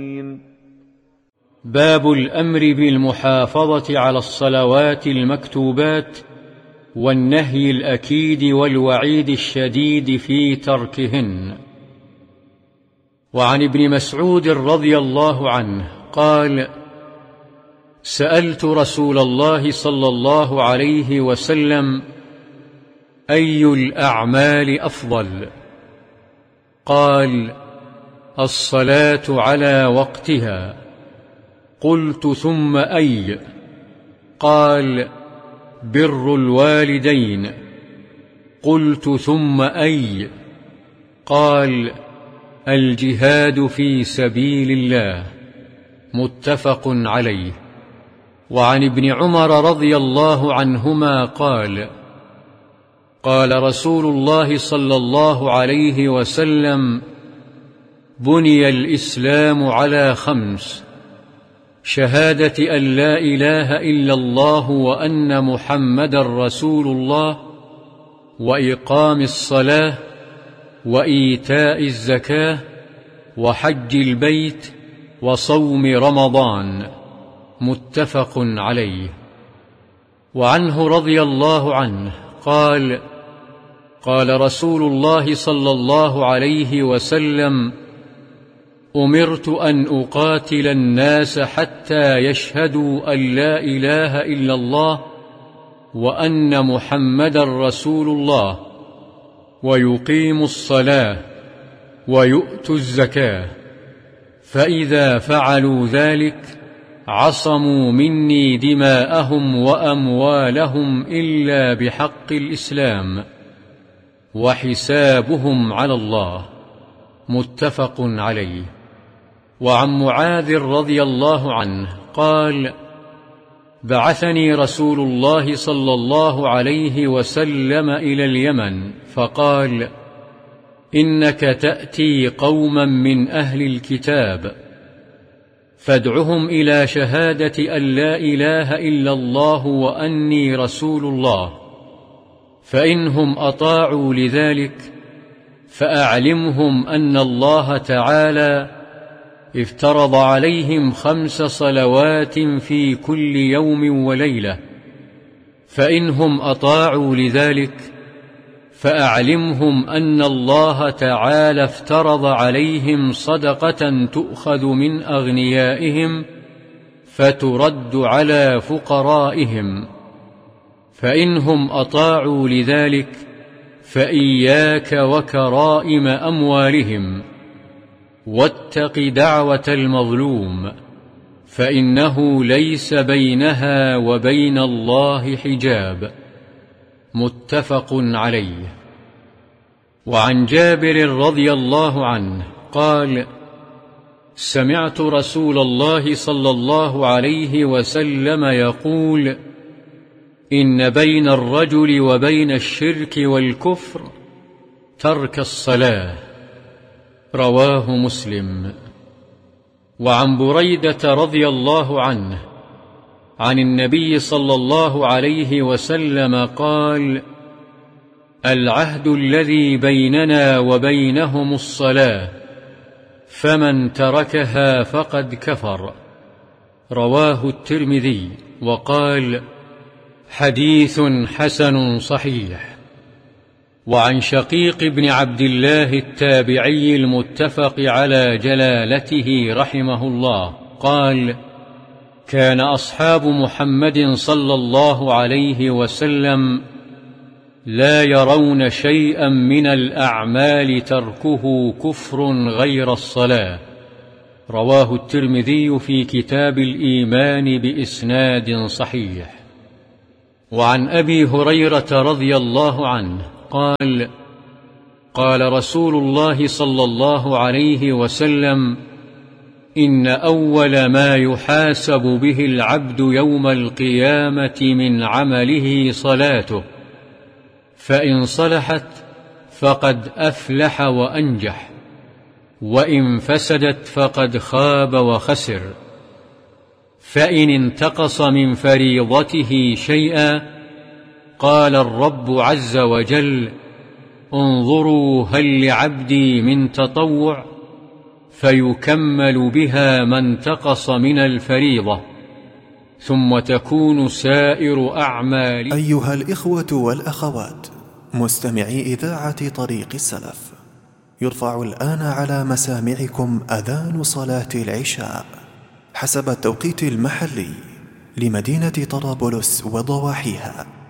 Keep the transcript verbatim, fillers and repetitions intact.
باب الأمر بالمحافظة على الصلوات المكتوبات والنهي الأكيد والوعيد الشديد في تركهن. وعن ابن مسعود رضي الله عنه قال: سألت رسول الله صلى الله عليه وسلم: أي الأعمال أفضل؟ قال: الصلاة على وقتها. قلت: ثم أي؟ قال: بر الوالدين. قلت: ثم أي؟ قال: الجهاد في سبيل الله. متفق عليه. وعن ابن عمر رضي الله عنهما قال: قال رسول الله صلى الله عليه وسلم: بني الإسلام على خمس: شهادة أن لا إله إلا الله وأن محمدا رسول الله، وإقام الصلاة، وإيتاء الزكاة، وحج البيت، وصوم رمضان. متفق عليه. وعنه رضي الله عنه قال: قال رسول الله صلى الله عليه وسلم: أمرت أن أقاتل الناس حتى يشهدوا أن لا إله إلا الله وأن محمدا رسول الله، ويقيموا الصلاة، ويؤتوا الزكاة، فإذا فعلوا ذلك عصموا مني دماءهم وأموالهم إلا بحق الإسلام، وحسابهم على الله. متفق عليه. وعن معاذ رضي الله عنه قال: بعثني رسول الله صلى الله عليه وسلم إلى اليمن فقال: إنك تأتي قوما من أهل الكتاب، فادعهم إلى شهادة أن لا إله إلا الله وأني رسول الله، فإنهم أطاعوا لذلك فأعلمهم أن الله تعالى افترض عليهم خمس صلوات في كل يوم وليلة، فإنهم أطاعوا لذلك فأعلمهم أن الله تعالى افترض عليهم صدقة تؤخذ من أغنيائهم فترد على فقرائهم، فإنهم أطاعوا لذلك فإياك وكرائم أموالهم، واتق دعوة المظلوم، فإنه ليس بينها وبين الله حجاب. متفق عليه. وعن جابر رضي الله عنه قال: سمعت رسول الله صلى الله عليه وسلم يقول: إن بين الرجل وبين الشرك والكفر ترك الصلاة. رواه مسلم. وعن بريدة رضي الله عنه عن النبي صلى الله عليه وسلم قال: العهد الذي بيننا وبينهم الصلاة، فمن تركها فقد كفر. رواه الترمذي وقال: حديث حسن صحيح. وعن شقيق بن عبد الله التابعي المتفق على جلالته رحمه الله قال: كان أصحاب محمد صلى الله عليه وسلم لا يرون شيئا من الأعمال تركه كفر غير الصلاة. رواه الترمذي في كتاب الإيمان بإسناد صحيح. وعن أبي هريرة رضي الله عنه قال: قال رسول الله صلى الله عليه وسلم: إن أول ما يحاسب به العبد يوم القيامة من عمله صلاته، فإن صلحت فقد أفلح وأنجح، وإن فسدت فقد خاب وخسر. فإن انتقص من فريضته شيئا قال الرب عز وجل: انظروا هل لعبدي من تطوع، فيكمل بها ما انتقص من الفريضة، ثم تكون سائر أعمال. أيها الإخوة والأخوات مستمعي إذاعة طريق السلف، يرفع الآن على مسامعكم أذان صلاة العشاء حسب التوقيت المحلي لمدينة طرابلس وضواحيها.